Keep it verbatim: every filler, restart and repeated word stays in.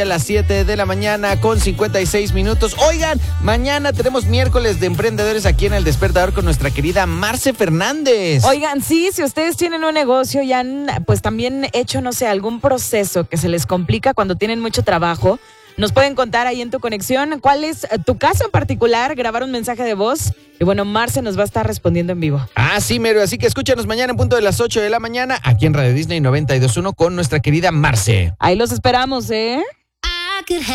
A las siete de la mañana con cincuenta y seis minutos. Oigan, mañana tenemos miércoles de emprendedores aquí en El Despertador con nuestra querida Marce Fernández. Oigan, sí, si ustedes tienen un negocio y han pues también hecho, no sé, algún proceso que se les complica cuando tienen mucho trabajo, nos pueden contar ahí en Tu Conexión cuál es tu caso en particular, grabar un mensaje de voz y bueno, Marce nos va a estar respondiendo en vivo. Ah, sí, Mero, así que escúchanos mañana en punto de las ocho de la mañana aquí en Radio Disney noventa y dos punto uno con nuestra querida Marce. Ahí los esperamos, ¿eh?